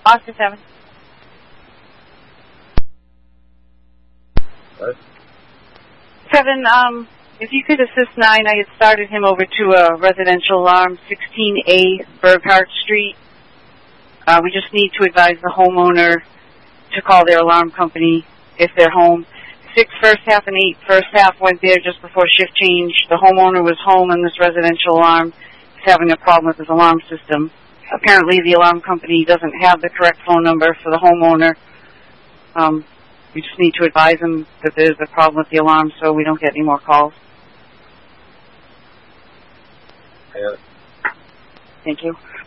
Austin 7. What? 7, if you could assist 9, I had started him over to a residential alarm, 16A Burghardt Street. We just need to advise the homeowner to call their alarm company if they're home. 6 first half and 8 first half went there just before shift change. The homeowner was home and this residential alarm is having a problem with his alarm system. Apparently the alarm company doesn't have the correct phone number for the homeowner. We just need to advise them that there's a problem with the alarm so we don't get any more calls. Yeah. Thank you.